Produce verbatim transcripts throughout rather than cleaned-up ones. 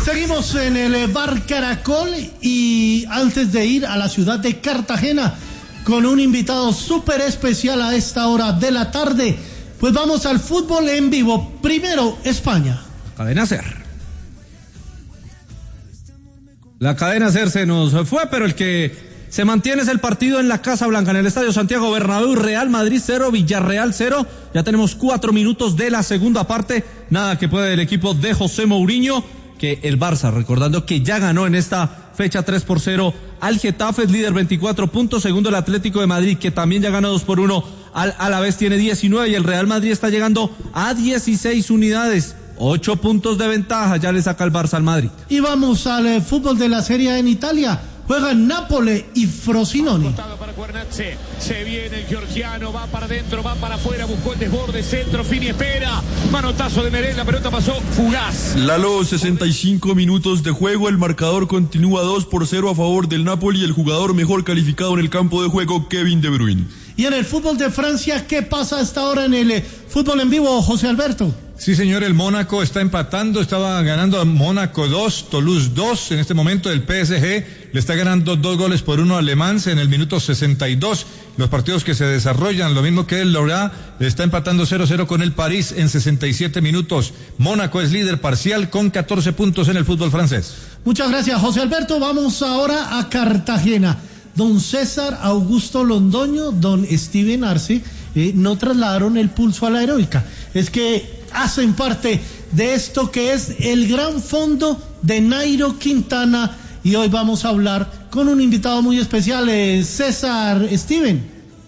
Seguimos en el Bar Caracol y antes de ir a la ciudad de Cartagena con un invitado súper especial a esta hora de la tarde, pues vamos al fútbol en vivo. Primero, España. Cadena Ser. La cadena Ser se nos fue, pero el que se mantiene es el partido en la Casa Blanca, en el Estadio Santiago Bernabéu. Real Madrid cero, Villarreal cero. Ya tenemos cuatro minutos de la segunda parte. Nada que puede el equipo de José Mourinho, que el Barça, recordando que ya ganó en esta fecha tres por cero al Getafe, es líder veinticuatro puntos, segundo el Atlético de Madrid, que también ya ganó dos por uno al Alavés, tiene diecinueve, y el Real Madrid está llegando a dieciséis unidades, ocho puntos de ventaja, ya le saca el Barça al Madrid. Y vamos al eh, fútbol de la Serie A en Italia. Juegan Nápoles y Frosinone. Se viene el georgiano, va para adentro, va para afuera, buscó el desborde, centro, Fini espera, manotazo de Merel, la pelota pasó fugaz. Lalo, sesenta y cinco minutos de juego, el marcador continúa dos por cero a favor del Napoli, el jugador mejor calificado en el campo de juego, Kevin De Bruyne. Y en el fútbol de Francia, ¿qué pasa hasta ahora en el eh, fútbol en vivo, José Alberto? Sí, señor, el Mónaco está empatando, estaba ganando a Mónaco dos, Toulouse dos, en este momento el P S G le está ganando dos goles por uno a Le Mans en el minuto sesenta y dos, los partidos que se desarrollan, lo mismo que el Lorient está empatando cero cero con el París en sesenta y siete minutos, Mónaco es líder parcial con catorce puntos en el fútbol francés. Muchas gracias, José Alberto. Vamos ahora a Cartagena. Don César Augusto Londoño, don Steven Arce, eh, no trasladaron el pulso a la heroica, es que hacen parte de esto que es el gran fondo de Nairo Quintana, y hoy vamos a hablar con un invitado muy especial, eh, César Steven.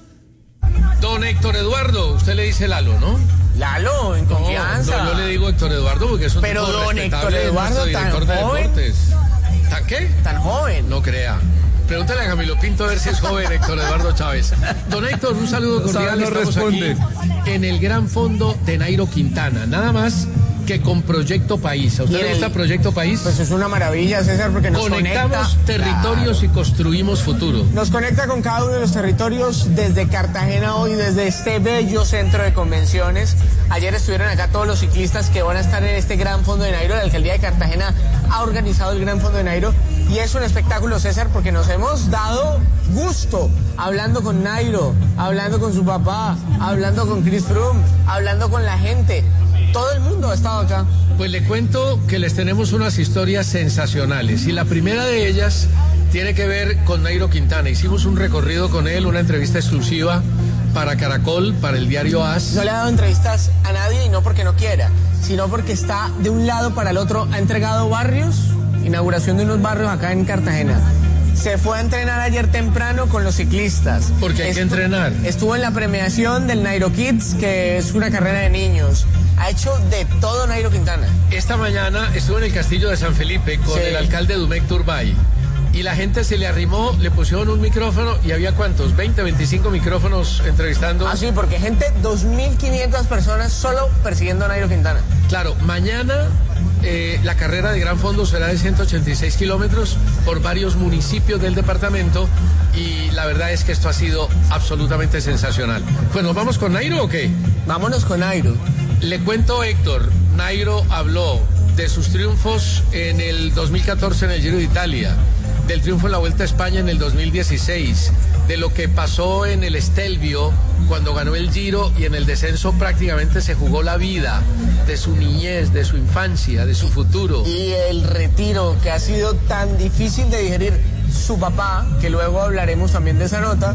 Don Héctor Eduardo, usted le dice Lalo, ¿no? Lalo, en confianza. No, no, yo le digo Héctor Eduardo porque es un Pero tipo don respetable, Héctor Eduardo, director tan de joven. deportes. ¿Tan qué? Tan joven. No crea. Pregúntale a Camilo Pinto a ver si es joven Héctor Eduardo Chávez. Don Héctor, un saludo cordial. No Estamos responde. aquí en el gran fondo de Nairo Quintana. Nada más que con Proyecto País. ¿A usted le gusta Proyecto País? Pues es una maravilla, César, porque nos Conectamos conecta, territorios claro, y construimos futuro. Nos conecta con cada uno de los territorios desde Cartagena hoy, desde este bello centro de convenciones. Ayer estuvieron acá todos los ciclistas que van a estar en este gran fondo de Nairo. La alcaldía de Cartagena ha organizado el gran fondo de Nairo y es un espectáculo, César, porque nos hemos dado gusto hablando con Nairo, hablando con su papá, hablando con Chris Froome, hablando con la gente. Todo el mundo ha estado acá. Pues le cuento que les tenemos unas historias sensacionales y la primera de ellas tiene que ver con Nairo Quintana. Hicimos un recorrido con él, una entrevista exclusiva para Caracol, para el diario AS. No le ha dado entrevistas a nadie y no porque no quiera, sino porque está de un lado para el otro. Ha entregado barrios, inauguración de unos barrios acá en Cartagena. Se fue a entrenar ayer temprano con los ciclistas. Porque hay Estu- que entrenar. Estuvo en la premiación del Nairo Kids, que es una carrera de niños. Ha hecho de todo Nairo Quintana. Esta mañana estuvo en el castillo de San Felipe con Sí. el alcalde Dumec Turbay. Y la gente se le arrimó, le pusieron un micrófono y había ¿cuántos? veinte, veinticinco micrófonos entrevistando. Ah, sí, porque gente, dos mil quinientas personas solo persiguiendo a Nairo Quintana. Claro, mañana eh, la carrera de Gran Fondo será de ciento ochenta y seis kilómetros por varios municipios del departamento y la verdad es que esto ha sido absolutamente sensacional. Pues nos vamos con Nairo o qué? Vámonos con Nairo. Le cuento, Héctor, Nairo habló de sus triunfos en el dos mil catorce en el Giro de Italia, del triunfo en la Vuelta a España en el dos mil dieciséis, de lo que pasó en el Stelvio cuando ganó el Giro y en el descenso prácticamente se jugó la vida, de su niñez, de su infancia, de su futuro. Y el retiro que ha sido tan difícil de digerir. Su papá, que luego hablaremos también de esa nota,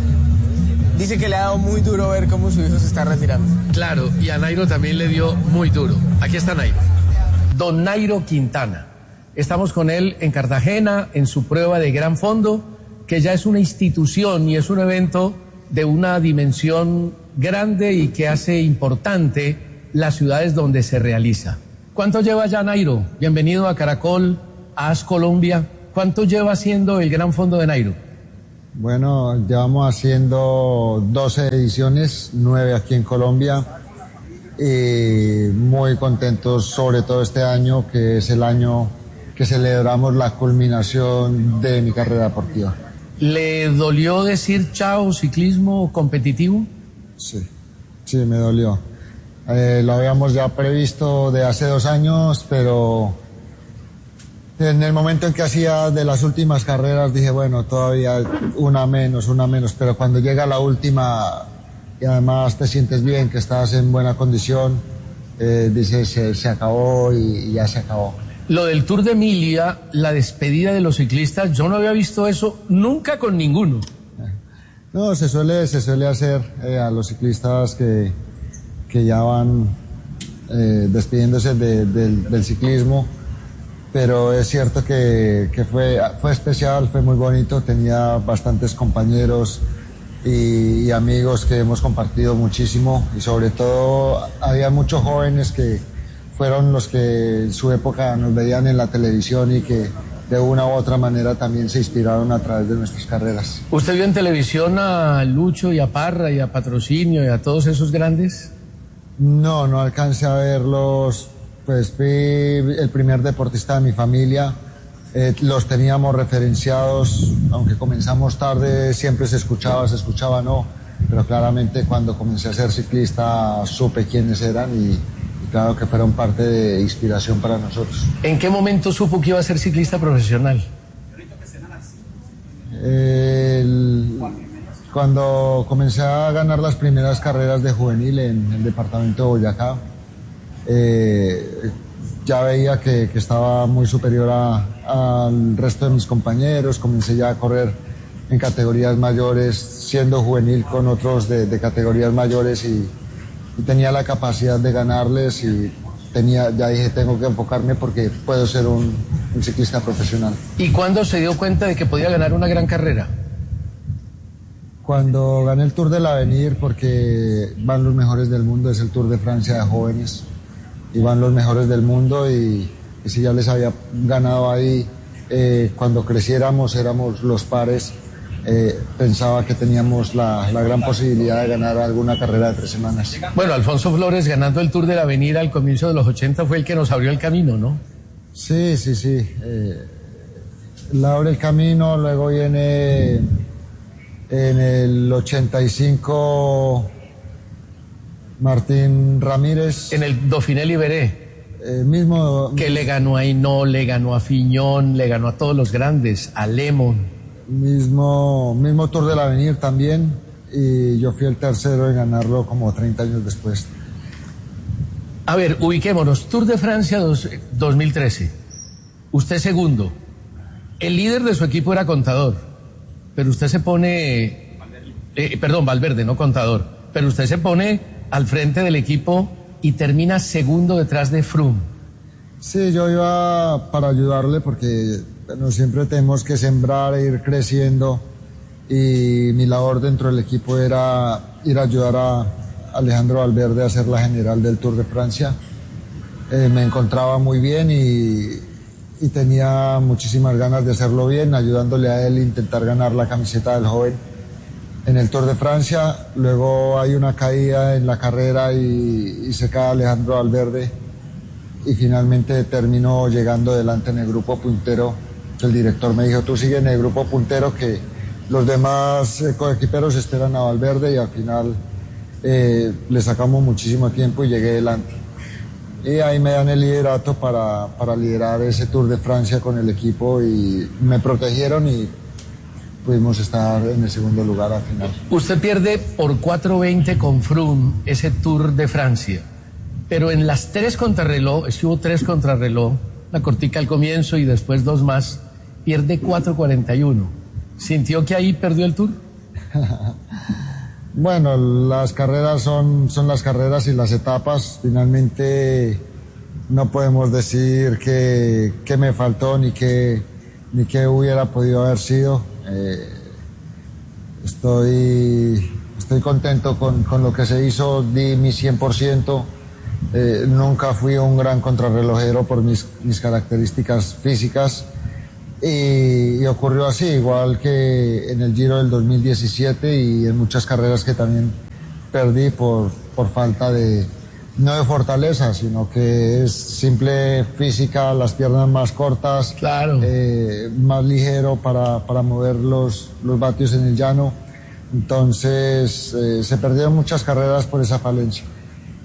dice que le ha dado muy duro ver cómo su hijo se está retirando. Claro, y a Nairo también le dio muy duro. Aquí está Nairo. Don Nairo Quintana. Estamos con él en Cartagena, en su prueba de Gran Fondo, que ya es una institución y es un evento de una dimensión grande y que hace importante las ciudades donde se realiza. ¿Cuánto lleva ya Nairo? Bienvenido a Caracol, a AS Colombia. ¿Cuánto lleva haciendo el Gran Fondo de Nairo? Bueno, llevamos haciendo doce ediciones, nueve aquí en Colombia, y muy contentos sobre todo este año, que es el año que celebramos la culminación de mi carrera deportiva. ¿Le dolió decir chao ciclismo competitivo? Sí, sí, me dolió. Eh, lo habíamos ya previsto de hace dos años, pero En el momento en que hacía de las últimas carreras dije, bueno, todavía una menos, una menos, pero cuando llega la última y además te sientes bien, que estás en buena condición, eh, dices, se, se acabó y, y ya se acabó. Lo del Tour de Emilia, la despedida de los ciclistas, yo no había visto eso nunca con ninguno. No, se suele, se suele hacer eh, a los ciclistas que, que ya van eh, despidiéndose de, del, del ciclismo. Pero es cierto que, que fue, fue especial, fue muy bonito, tenía bastantes compañeros y, y amigos que hemos compartido muchísimo y sobre todo había muchos jóvenes que fueron los que en su época nos veían en la televisión y que de una u otra manera también se inspiraron a través de nuestras carreras. ¿Usted vio en televisión a Lucho y a Parra y a Patrocinio y a todos esos grandes? No, no alcancé a verlos. Pues fui el primer deportista de mi familia, eh, los teníamos referenciados, aunque comenzamos tarde, siempre se escuchaba, se escuchaba no, pero claramente cuando comencé a ser ciclista supe quiénes eran y, y claro que fueron parte de inspiración para nosotros. ¿En qué momento supo que iba a ser ciclista profesional? El, cuando comencé a ganar las primeras carreras de juvenil en el departamento de Boyacá, Eh, ya veía que, que estaba muy superior a, al resto de mis compañeros, comencé ya a correr en categorías mayores, siendo juvenil con otros de, de categorías mayores y, y tenía la capacidad de ganarles y tenía, ya dije, tengo que enfocarme porque puedo ser un, un ciclista profesional. ¿Y cuándo se dio cuenta de que podía ganar una gran carrera? Cuando gané el Tour del Avenir, porque van los mejores del mundo, es el Tour de Francia de jóvenes. Y van los mejores del mundo y, y si ya les había ganado ahí, eh, cuando creciéramos éramos los pares, eh, pensaba que teníamos la, la gran posibilidad de ganar alguna carrera de tres semanas. Bueno, Alfonso Flores ganando el Tour del Avenir al comienzo de los ochenta fue el que nos abrió el camino, ¿no? Sí, sí, sí. Eh, le abre el camino, luego viene en el ochenta y cinco... Martín Ramírez. En el Dauphiné Libéré. Eh, mismo. Que le ganó a Hinault, le ganó a Fiñón, le ganó a todos los grandes, a Lemon. Mismo, mismo Tour del Avenir también. Y yo fui el tercero en ganarlo como treinta años después. A ver, ubiquémonos. Tour de Francia dos, dos mil trece. Usted segundo. El líder de su equipo era Contador. Pero usted se pone. Eh, perdón, Valverde, no Contador. Pero usted se pone al frente del equipo y termina segundo detrás de Froome. Sí, yo iba para ayudarle porque bueno, siempre tenemos que sembrar e ir creciendo y mi labor dentro del equipo era ir a ayudar a Alejandro Valverde a ser la general del Tour de Francia. Eh, me encontraba muy bien y, y tenía muchísimas ganas de hacerlo bien, ayudándole a él a intentar ganar la camiseta del joven en el Tour de Francia. Luego hay una caída en la carrera y, y se cae Alejandro Valverde y finalmente terminó llegando delante en el grupo puntero. El director me dijo, tú sigue en el grupo puntero que los demás eh, coequiperos esperan a Valverde y al final eh, le sacamos muchísimo tiempo y llegué delante. Y ahí me dan el liderato para, para liderar ese Tour de Francia con el equipo y me protegieron y pudimos estar en el segundo lugar al final. Usted pierde por cuatro veinte con Froome ese Tour de Francia, pero en las tres contrarreloj, es que hubo tres contrarreloj, la cortica al comienzo y después dos más, pierde cuatro cuarenta y uno. ¿Sintió que ahí perdió el Tour? Bueno, las carreras son, son las carreras y las etapas. Finalmente no podemos decir que, que me faltó ni que, ni que hubiera podido haber sido. Eh, estoy, estoy contento con, con lo que se hizo, di mi cien por ciento. Eh, nunca fui un gran contrarrelojero por mis, mis características físicas y, y ocurrió así, igual que en el Giro del dos mil diecisiete y en muchas carreras que también perdí por, por falta de, no de fortaleza, sino que es simple física, las piernas más cortas, claro. eh, más ligero para, para mover los, los vatios en el llano. Entonces eh, se perdieron muchas carreras por esa falencia.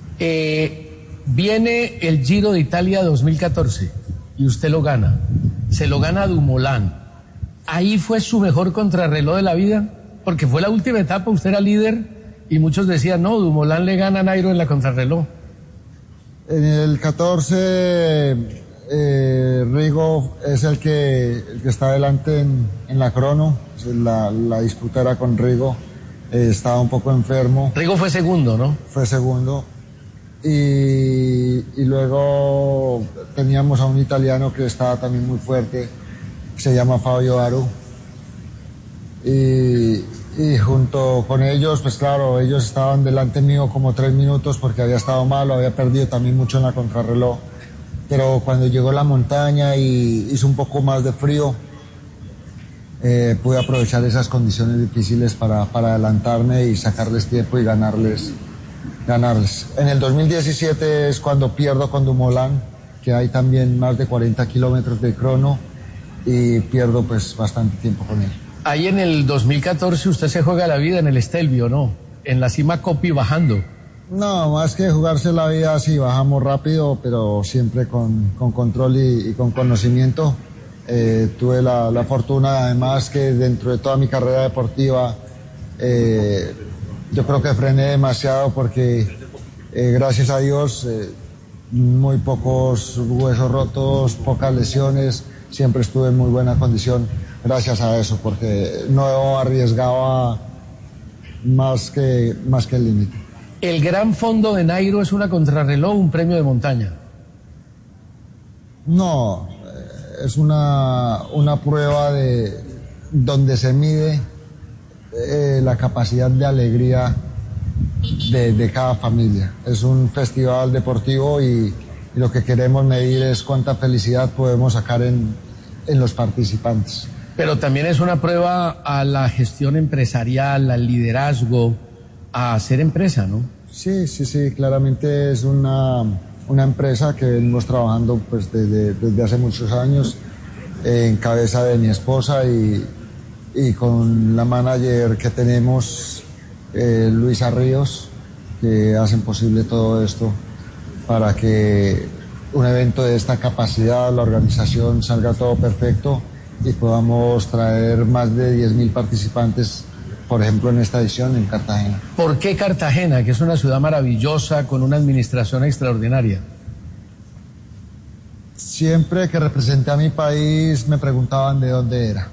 Eh, viene el Giro de Italia dos mil catorce y usted lo gana. se lo gana Dumoulin. ¿Ahí fue su mejor contrarreloj de la vida? Porque fue la última etapa, usted era líder y muchos decían, no, Dumoulin le gana a Nairo en la contrarreloj. En el catorce, eh, Rigo es el que, el que está adelante en, en la crono, la, la disputa era con Rigo, eh, estaba un poco enfermo. Rigo fue segundo, ¿no? Fue segundo. Y, y luego teníamos a un italiano que estaba también muy fuerte, que se llama Fabio Aru. Y, y junto con ellos, pues claro, ellos estaban delante mío como tres minutos porque había estado malo, había perdido también mucho en la contrarreloj. Pero cuando llegó la montaña y hizo un poco más de frío, eh, pude aprovechar esas condiciones difíciles para, para adelantarme y sacarles tiempo y ganarles. ganarles. En el dos mil diecisiete es cuando pierdo con Dumoulin, que hay también más de cuarenta kilómetros de crono y pierdo pues bastante tiempo con él. Ahí en el dos mil catorce usted se juega la vida en el Stelvio, ¿no? En la cima Coppi bajando. No, más que jugarse la vida, sí, bajamos rápido, pero siempre con, con control y, y con conocimiento. Eh, tuve la, la fortuna, además, que dentro de toda mi carrera deportiva, eh, yo creo que frené demasiado porque, eh, gracias a Dios, eh, muy pocos huesos rotos, pocas lesiones, siempre estuve en muy buena condición gracias a eso, porque no arriesgaba más que, más que el límite. ¿El Gran Fondo de Nairo es una contrarreloj o un premio de montaña? No, es una, una prueba de donde se mide eh, la capacidad de alegría de, de cada familia. Es un festival deportivo y, y lo que queremos medir es cuánta felicidad podemos sacar en, en los participantes. Pero también es una prueba a la gestión empresarial, al liderazgo, a hacer empresa, ¿no? Sí, sí, sí, claramente es una, una empresa que venimos trabajando pues desde, desde hace muchos años, eh, en cabeza de mi esposa y, y con la manager que tenemos, eh, Luisa Ríos, que hacen posible todo esto para que un evento de esta capacidad, la organización, salga todo perfecto y podamos traer más de diez mil participantes, por ejemplo, en esta edición en Cartagena. ¿Por qué Cartagena, que es una ciudad maravillosa, con una administración extraordinaria? Siempre que representé a mi país me preguntaban de dónde era.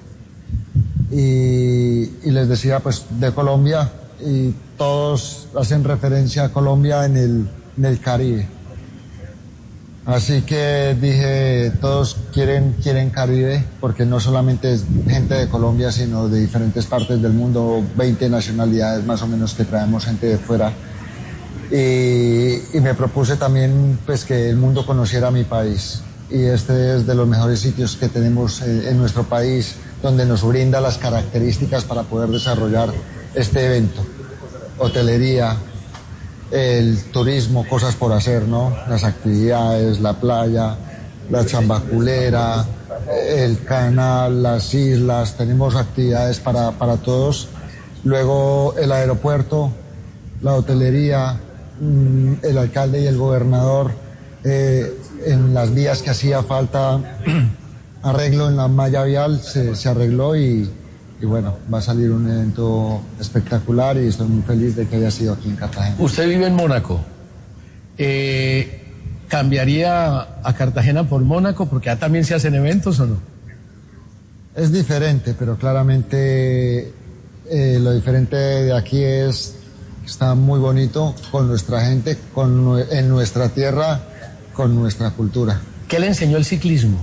Y, y les decía, pues, de Colombia, y todos hacen referencia a Colombia en el, en el Caribe. Así que dije, todos quieren, quieren Caribe, porque no solamente es gente de Colombia, sino de diferentes partes del mundo, veinte nacionalidades más o menos que traemos gente de fuera. Y, y me propuse también pues, que el mundo conociera mi país. Y este es de los mejores sitios que tenemos en, en nuestro país, donde nos brinda las características para poder desarrollar este evento. Hotelería, el turismo, cosas por hacer, ¿no? Las actividades, la playa, la chambaculera, el canal, las islas, tenemos actividades para, para todos. Luego el aeropuerto, la hotelería, el alcalde y el gobernador, eh, en las vías que hacía falta arreglo en la malla vial, se, se arregló y, y bueno, va a salir un evento espectacular y estoy muy feliz de que haya sido aquí en Cartagena. Usted vive en Mónaco. Eh, ¿Cambiaría a Cartagena por Mónaco? Porque allá también se hacen eventos, ¿o no? Es diferente, pero claramente eh, lo diferente de aquí es que está muy bonito con nuestra gente, con, en nuestra tierra, con nuestra cultura. ¿Qué le enseñó el ciclismo?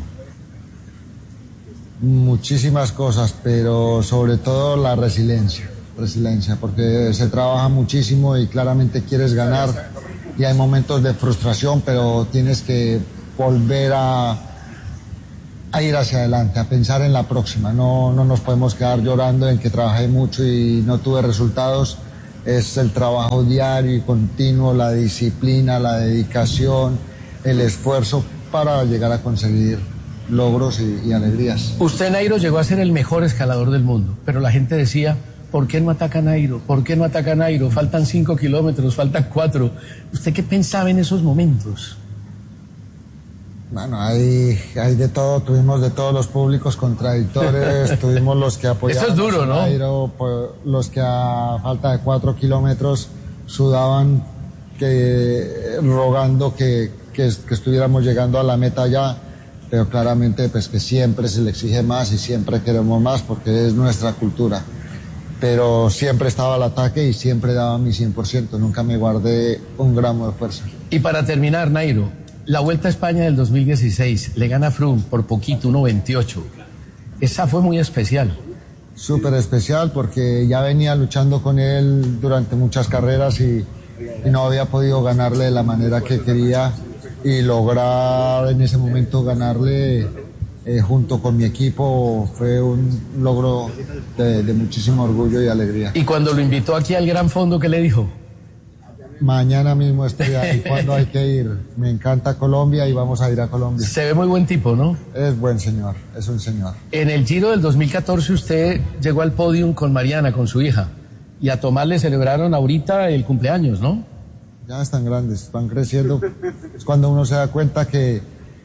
Muchísimas cosas, pero sobre todo la resiliencia, resiliencia, porque se trabaja muchísimo y claramente quieres ganar y hay momentos de frustración, pero tienes que volver a, a ir hacia adelante, a pensar en la próxima. No, no nos podemos quedar llorando en que trabajé mucho y no tuve resultados. Es el trabajo diario y continuo, la disciplina, la dedicación, el esfuerzo para llegar a conseguir logros y, y alegrías. Usted, Nairo, llegó a ser el mejor escalador del mundo, pero la gente decía, ¿por qué no ataca a Nairo? ¿Por qué no ataca a Nairo? Faltan cinco kilómetros, faltan cuatro. ¿Usted qué pensaba en esos momentos? Bueno, hay, hay de todo, tuvimos de todos los públicos contradictores, tuvimos los que apoyaban. Eso es duro, ¿no? Nairo, los que a falta de cuatro kilómetros sudaban que, rogando que, que, que estuviéramos llegando a la meta ya, pero claramente pues que siempre se le exige más y siempre queremos más porque es nuestra cultura. Pero siempre estaba al ataque y siempre daba mi cien por ciento, nunca me guardé un gramo de fuerza. Y para terminar, Nairo, la Vuelta a España del dos mil dieciséis, le gana Froome por poquito, uno veintiocho. Esa fue muy especial. Súper especial porque ya venía luchando con él durante muchas carreras y, y no había podido ganarle de la manera que quería, y lograr en ese momento ganarle eh, junto con mi equipo fue un logro de, de muchísimo orgullo y alegría. Y cuando lo invitó aquí al Gran Fondo, ¿qué le dijo? Mañana mismo estoy ahí. ¿Cuándo hay que ir? Me encanta Colombia y vamos a ir a Colombia. Se ve muy buen tipo, ¿no? Es buen señor, es un señor. En el Giro del dos mil catorce usted llegó al podium con Mariana, con su hija, y a Tomás le celebraron ahorita el cumpleaños, ¿no? Ya están grandes, van creciendo. Es cuando uno se da cuenta que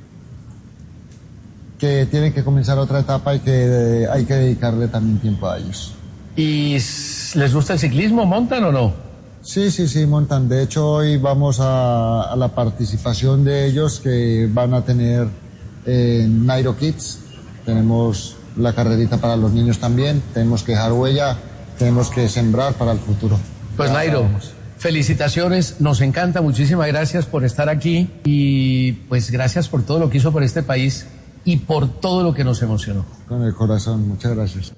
que tiene que comenzar otra etapa y que eh, hay que dedicarle también tiempo a ellos. ¿Y les gusta el ciclismo? ¿Montan o no? Sí, sí, sí, montan. De hecho, hoy vamos a, a la participación de ellos que van a tener eh, Nairo Kids. Tenemos la carrerita para los niños también. Tenemos que dejar huella, tenemos que sembrar para el futuro. Pues ya Nairo, sabemos. Felicitaciones, nos encanta, muchísimas gracias por estar aquí y pues gracias por todo lo que hizo por este país y por todo lo que nos emocionó. Con el corazón, muchas gracias.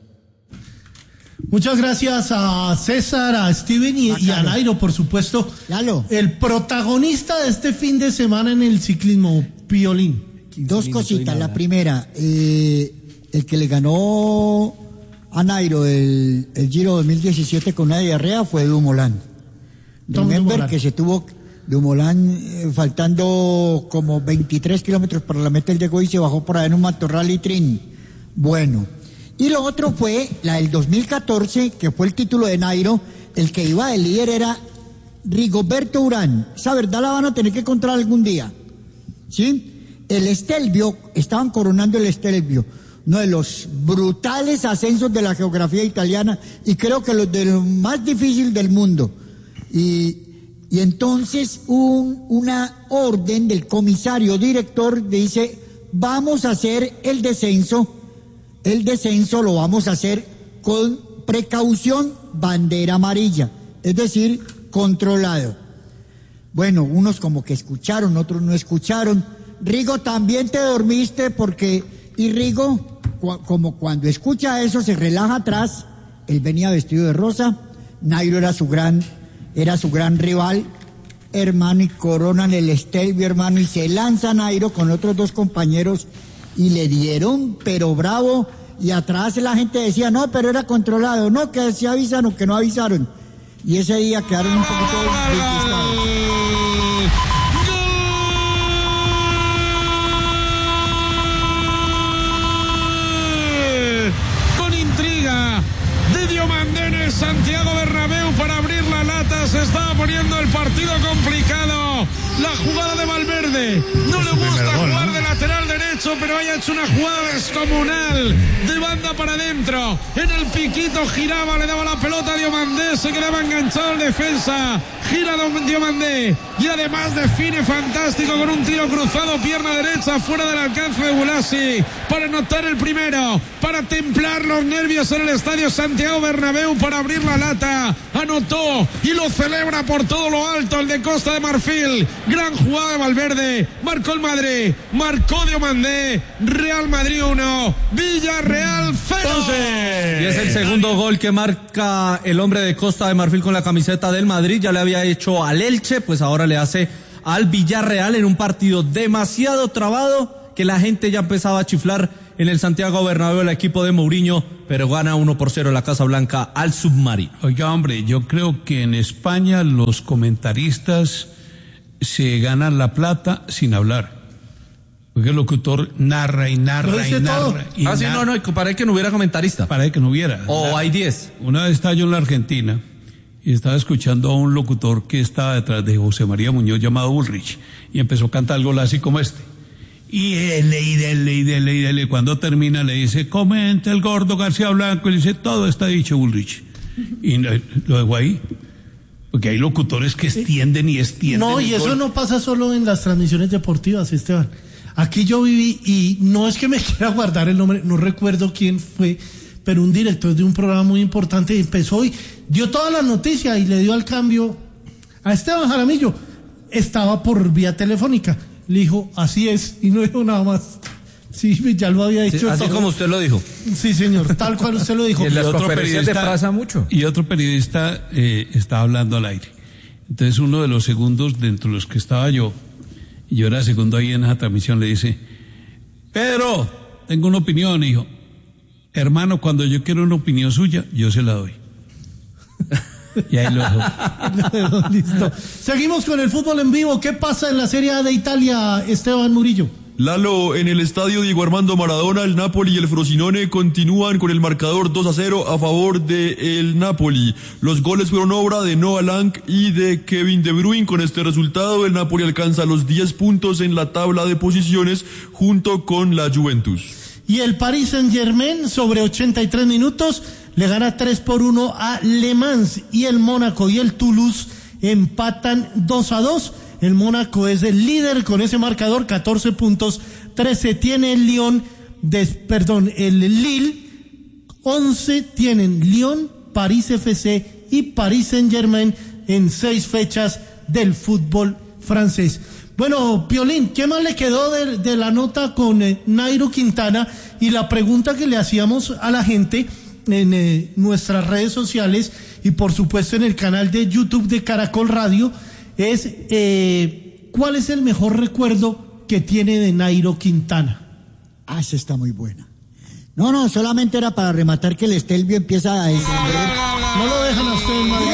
Muchas gracias a César, a Steven y, y a Nairo, por supuesto. Lalo. El protagonista de este fin de semana en el ciclismo, Piolín. Dos cositas. La primera, eh, el que le ganó a Nairo el, el Giro dos mil diecisiete con una diarrea fue Dumoulin. Remember que se tuvo Dumoulin eh, faltando como veintitrés kilómetros para la meta, él llegó y se bajó por ahí en un matorral y trin. Bueno. Y lo otro fue la del dos mil catorce, que fue el título de Nairo. El que iba de líder era Rigoberto Urán. Esa verdad la van a tener que encontrar algún día. ¿Sí? El Stelvio, estaban coronando el Stelvio, uno de los brutales ascensos de la geografía italiana y creo que los de los más difíciles del mundo. Y, y entonces un, una orden del comisario director dice, vamos a hacer el descenso. El descenso lo vamos a hacer con precaución, bandera amarilla, es decir, controlado. Bueno, unos como que escucharon, otros no escucharon. Rigo, también te dormiste porque... Y Rigo, cu- como cuando escucha eso, se relaja atrás. Él venía vestido de rosa. Nairo era su gran, era su gran rival. Hermano, y coronan el Stelvio, hermano, y se lanza Nairo con otros dos compañeros y le dieron, pero bravo, y atrás la gente decía, no, pero era controlado, no, que se avisan o que no avisaron. Y ese día quedaron un poquito disgustados. Con intriga de Diomandé en el Santiago Bernabéu para abrir la lata, se estaba poniendo el partido complicado. La jugada de Valverde, no le gusta jugar de lateral derecho, pero haya hecho una jugada descomunal de banda para adentro. En el piquito giraba, le daba la pelota a Diomandé, se quedaba enganchado en defensa. Gira Diomandé y además define fantástico con un tiro cruzado, pierna derecha, fuera del alcance de Bulasi, para anotar el primero, para templar los nervios en el estadio Santiago Bernabéu, para abrir la lata. Anotó y lo celebra por todo lo alto el de Costa de Marfil. Gran jugada de Valverde, marcó el Madrid, marcó Diomandé. Real Madrid uno, Villarreal cero. Y es el segundo gol que marca el hombre de Costa de Marfil con la camiseta del Madrid. Ya le había hecho al Elche, pues ahora le hace al Villarreal en un partido demasiado trabado que la gente ya empezaba a chiflar en el Santiago Bernabéu, el equipo de Mourinho, pero gana uno por cero la Casa Blanca al Submarino. Oiga, hombre, yo creo que en España los comentaristas se ganan la plata sin hablar. Porque el locutor narra y narra y narra. Y ah, sí, no, no, para que no hubiera comentarista. Para que no hubiera. O hay diez. Una vez estaba yo en la Argentina y estaba escuchando a un locutor que estaba detrás de José María Muñoz llamado Bullrich y empezó a cantar algo así como este. Y dele, y dele, y dele, y dele. Cuando termina le dice, comente el gordo García Blanco, y le dice, todo está dicho, Bullrich. Y lo dejo ahí. Porque hay locutores que extienden y extienden. No, y eso gol. No pasa solo en las transmisiones deportivas, Esteban. Aquí yo viví, y no es que me quiera guardar el nombre, no recuerdo quién fue, pero un director de un programa muy importante empezó y dio toda la noticia y le dio al cambio a Esteban Jaramillo. Estaba por vía telefónica. Le dijo, así es, y no dijo nada más. Sí, ya lo había dicho. Sí, así todo. Como usted lo dijo. Sí, señor, tal cual usted lo dijo. Y en las conferencias de prensa mucho. Y otro periodista eh, estaba hablando al aire. Entonces uno de los segundos, dentro de los que estaba yo, y yo era segundo ahí en esa transmisión, le dice, Pedro, tengo una opinión, hijo. Hermano, cuando yo quiero una opinión suya, yo se la doy. Y ahí lo dejo. Listo. Seguimos con el fútbol en vivo. ¿Qué pasa en la Serie A de Italia, Esteban Murillo? Lalo, en el estadio Diego Armando Maradona, el Napoli y el Frosinone continúan con el marcador dos a cero a favor de el Napoli. Los goles fueron obra de Noah Lang y de Kevin De Bruyne. Con este resultado, el Napoli alcanza los diez puntos en la tabla de posiciones junto con la Juventus. Y el Paris Saint-Germain, sobre ochenta y tres minutos, le gana tres por uno a Le Mans, y el Mónaco y el Toulouse empatan dos a dos. El Mónaco es el líder con ese marcador, catorce puntos, trece tiene el Lyon, des, perdón, el Lille, once tienen Lyon, París F C y Paris Saint-Germain en seis fechas del fútbol francés. Bueno, Piolín, ¿qué más le quedó de, de la nota con eh, Nairo Quintana? Y la pregunta que le hacíamos a la gente en eh, nuestras redes sociales y por supuesto en el canal de YouTube de Caracol Radio es eh, ¿cuál es el mejor recuerdo que tiene de Nairo Quintana? Ah, esa está muy buena. No, no, solamente era para rematar que el Estelvio empieza a descender. No lo dejan a usted en Madrid.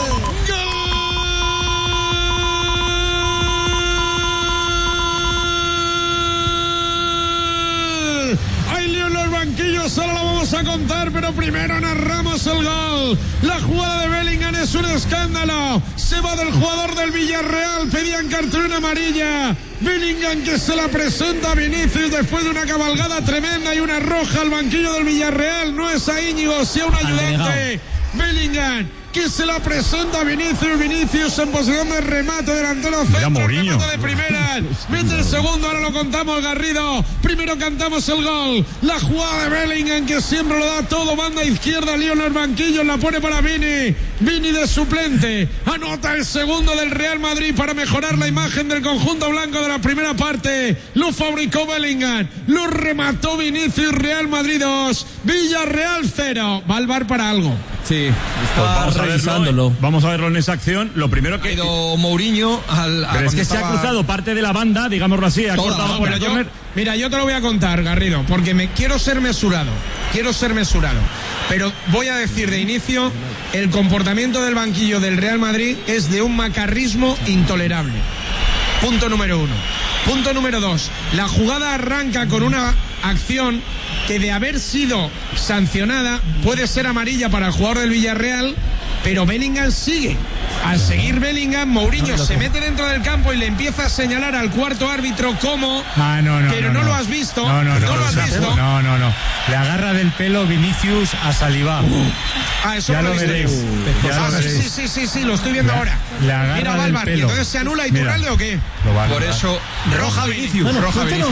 Solo lo vamos a contar, pero primero narramos el gol. La jugada de Bellingham es un escándalo. Se va del jugador del Villarreal, pedían cartulina amarilla. Bellingham que se la presenta a Vinicius después de una cabalgada tremenda y una roja al banquillo del Villarreal. No es a Íñigo, sí a un ayudante. Bellingham que se la presenta a Vinicius, Vinicius en posición de remate, delantero centro, remate de primera, mete el segundo, ahora lo contamos, Garrido, primero cantamos el gol, la jugada de Bellingham que siempre lo da todo, banda izquierda, Lío en los banquillos, la pone para Vini, Vini de suplente, anota el segundo del Real Madrid para mejorar la imagen del conjunto blanco de la primera parte, lo fabricó Bellingham, lo remató Vinicius, Real Madrid dos, Villarreal cero, va al VAR para algo. Sí, está pues revisándolo. Vamos a verlo en esa acción. Lo primero que... Ha ido Mourinho al... A Pero es que estaba... se ha cruzado parte de la banda, digámoslo así. Ha cortado no, pero yo, mira, yo te lo voy a contar, Garrido, porque me quiero ser mesurado. Quiero ser mesurado. Pero voy a decir de inicio, el comportamiento del banquillo del Real Madrid es de un macarrismo intolerable. Punto número uno. Punto número dos. La jugada arranca con una acción que de haber sido sancionada puede ser amarilla para el jugador del Villarreal, pero Bellingham sigue. Al seguir Bellingham, Mourinho se mete dentro del campo y le empieza a señalar al cuarto árbitro cómo, ah, no, no, pero no, no, no lo has visto, no, no, no, no lo has visto. No, no, no. Le agarra del pelo Vinicius a Saliba. Uh. Ah, eso ya no lo veréis. Uh, ah, sí, sí, sí, sí, sí, lo estoy viendo le, ahora. Le agarra Mira, va al VAR, y entonces se anula Iturralde o qué? Por eso, roja Vinicius. Bueno, roja Vinicius.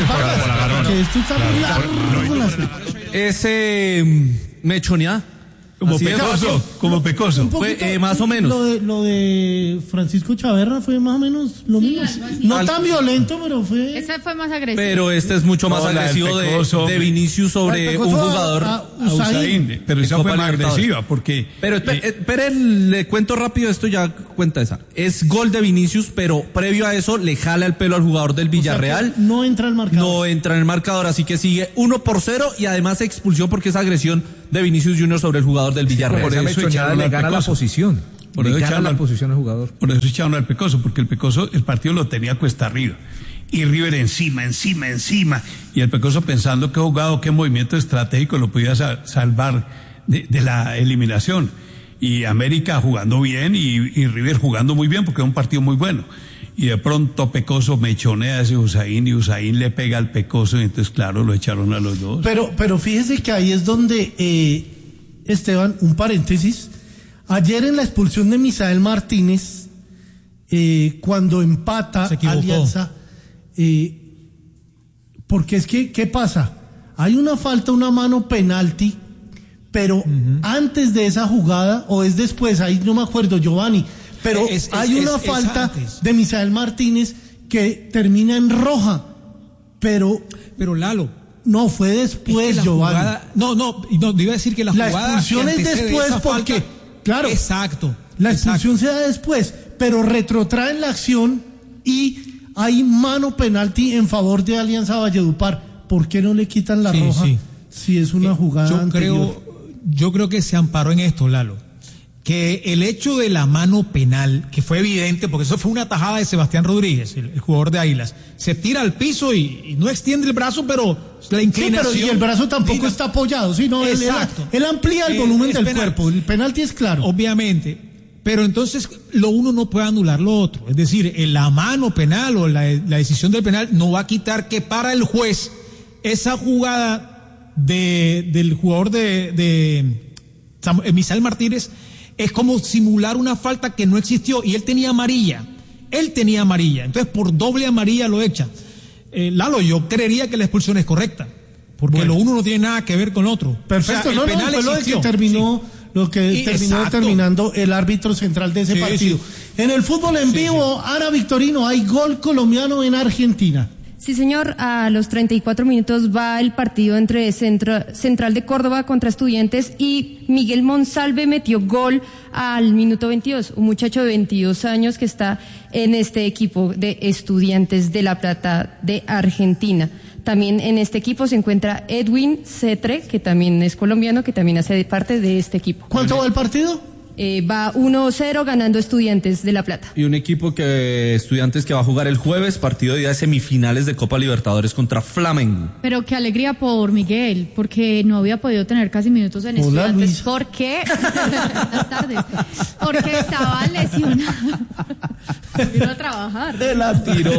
Ese Mechonía. Como Así pecoso, es. como pecoso. Fue, eh, más o menos. Lo de, lo de Francisco Chaverra fue más o menos lo sí, mismo. No Al... tan violento, pero fue... Ese fue más agresivo. Pero este es mucho más no, agresivo de, de Vinicius sobre un jugador... A, a Usain. Usain. Pero esa fue más agresiva, porque... Pero espere, eh, espere, le cuento rápido esto, ya cuenta esa. Es gol de Vinicius, pero previo a eso le jala el pelo al jugador del Villarreal. O sea, no entra el marcador. No entra en el marcador, así que sigue uno por cero y además expulsión porque es agresión de Vinicius Junior sobre el jugador del Villarreal. Por eso echaron le gana la posición. Por eso echaron la posición al jugador. Por eso echaron al Pecoso, porque el Pecoso, el partido lo tenía cuesta arriba. Y River encima, encima, encima. Y el Pecoso pensando qué jugado, qué movimiento estratégico lo podía salvar de, de la eliminación. Y América jugando bien y, y River jugando muy bien porque era un partido muy bueno. y de pronto Pecoso mechonea a ese Usain y Usain le pega al Pecoso y entonces claro, lo echaron a los dos. Pero, pero fíjese que ahí es donde, eh, Esteban, un paréntesis, ayer en la expulsión de Misael Martínez, eh, cuando empata Alianza, eh, porque es que, ¿qué pasa? Hay una falta, una mano penalti, pero uh-huh. antes de esa jugada, o es después, ahí no me acuerdo, Giovanni, pero es, es, hay una es, falta es de Misael Martínez que termina en roja, pero... Pero Lalo... No, fue después, es que Giovanni. Jugada, no, no, no, iba a decir que la, la jugada... La expulsión es después porque... Falta, claro. Exacto. La expulsión exacto. se da después, pero retrotraen la acción y hay mano penalti en favor de Alianza Valledupar. ¿Por qué no le quitan la sí, roja sí. si es una jugada yo anterior? Creo, yo creo que se amparó en esto, Lalo, que el hecho de la mano penal, que fue evidente, porque eso fue una tajada de Sebastián Rodríguez, el, el jugador de Águilas, se tira al piso y, y no extiende el brazo, pero la inclinación... Sí, pero y el brazo tampoco diga, está apoyado, sino exacto. Él, él amplía el volumen eh, del penal. Cuerpo, el penalti es claro. Obviamente, pero entonces lo uno no puede anular lo otro, es decir, la mano penal o la, la decisión del penal no va a quitar que para el juez esa jugada de, del jugador de, de Samuel, Misael Martínez es como simular una falta que no existió y él tenía amarilla, él tenía amarilla, entonces por doble amarilla lo echa. Eh, Lalo, yo creería que la expulsión es correcta, porque bueno. lo uno no tiene nada que ver con lo otro. Perfecto, o sea, no, el penal no, fue lo que terminó, sí. lo que y terminó exacto. determinando el árbitro central de ese sí, partido. Sí. En el fútbol en sí, vivo, sí. Ana Victorino, hay gol colombiano en Argentina. Sí, señor, a los treinta y cuatro minutos va el partido entre Centro, Central de Córdoba contra Estudiantes y Miguel Monsalve metió gol al minuto veintidós, un muchacho de veintidós años que está en este equipo de Estudiantes de La Plata de Argentina. También en este equipo se encuentra Edwin Cetre, que también es colombiano, que también hace parte de este equipo. ¿Cuánto va el partido? Eh, va uno cero ganando Estudiantes de La Plata. Y un equipo que Estudiantes que va a jugar el jueves, partido de día de semifinales de Copa Libertadores contra Flamengo. Pero qué alegría por Miguel, porque no había podido tener casi minutos en Hola, Estudiantes. Luis. ¿Por qué? Buenas tardes. Porque estaba lesionado. Vino a trabajar. Te la tiró.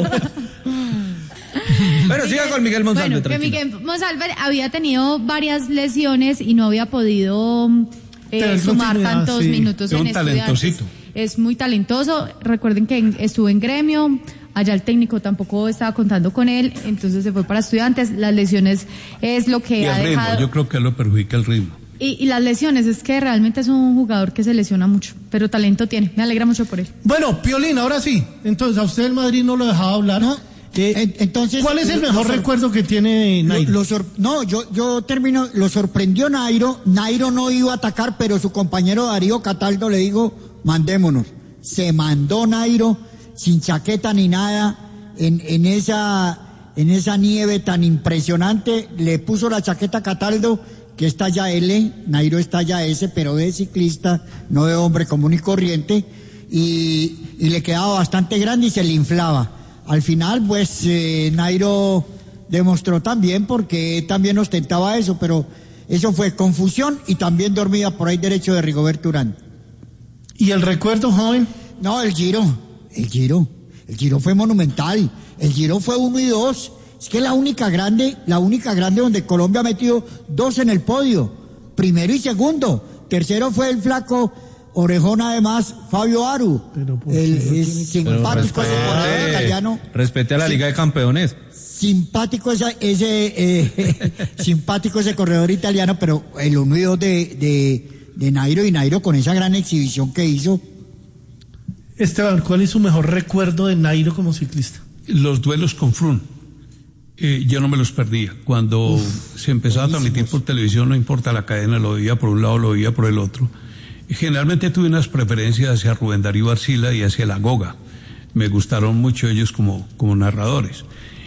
Bueno, siga con Miguel Monsalve. Bueno, que Miguel Monsalve había tenido varias lesiones y no había podido... Eh, sumar tantos sí. minutos es en un talentosito. Es muy talentoso. Recuerden que estuvo en Gremio, allá el técnico tampoco estaba contando con él, entonces se fue para Estudiantes. Las lesiones es lo que y ha el ritmo, dejado. yo creo que lo perjudica el ritmo. Y, y las lesiones, es que realmente es un jugador que se lesiona mucho, pero talento tiene. Me alegra mucho por él. Bueno, Piolín, ahora sí. Entonces, a usted el Madrid no lo dejaba hablar. No. Eh, Entonces, ¿cuál es el mejor sor- recuerdo que tiene Nairo? Lo, lo sor- no, yo, yo termino, lo sorprendió Nairo, Nairo no iba a atacar, pero su compañero Darío Cataldo le dijo, mandémonos. Se mandó Nairo, sin chaqueta ni nada, en, en esa, en esa nieve tan impresionante, le puso la chaqueta a Cataldo, que es talla L, Nairo es talla S, pero de ciclista, no de hombre común y corriente, y, y le quedaba bastante grande y se le inflaba. Al final, pues, eh, Nairo demostró también, porque también ostentaba eso, pero eso fue confusión y también dormida por ahí derecho de Rigoberto Urán. ¿Y el recuerdo, joven? No, el Giro, el Giro, el Giro fue monumental, el Giro fue uno y dos, es que la única grande, la única grande donde Colombia ha metido dos en el podio, primero y segundo, tercero fue el flaco... Orejón, además, Fabio Aru, el, es simpático ese corredor italiano. Respete a la Liga de Campeones. Simpático ese, ese eh, simpático ese corredor italiano, pero el uno y dos de, de, de Nairo y Nairo con esa gran exhibición que hizo. Esteban, ¿cuál es su mejor recuerdo de Nairo como ciclista? Los duelos con Froome. Eh, yo no me los perdía. Cuando Uf, se empezaba a transmitir por televisión, no importa la cadena, lo veía por un lado, lo veía por el otro. Generalmente tuve unas preferencias hacia Rubén Darío Arcila y hacia La Goga. Me gustaron mucho ellos como, como narradores.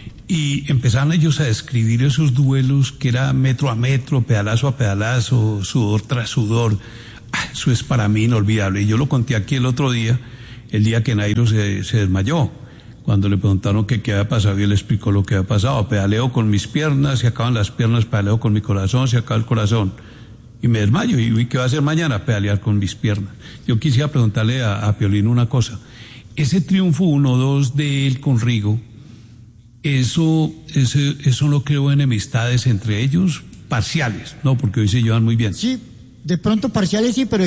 Y empezaron ellos a describir esos duelos que era metro a metro, pedalazo a pedalazo, sudor tras sudor. Ah, eso es para mí inolvidable. Y yo lo conté aquí el otro día, el día que Nairo se, se desmayó. Cuando le preguntaron que qué había pasado, y él explicó lo que había pasado. Pedaleo con mis piernas, se acaban las piernas, pedaleo con mi corazón, se acaba el corazón. Y me desmayo, y ¿qué va a hacer mañana? Pedalear con mis piernas. Yo quisiera preguntarle a, a Piolín una cosa. ese triunfo uno dos de él con Rigo, eso, eso, eso no creó enemistades entre ellos, parciales, ¿no? Porque hoy se llevan muy bien. Sí, de pronto parciales sí, pero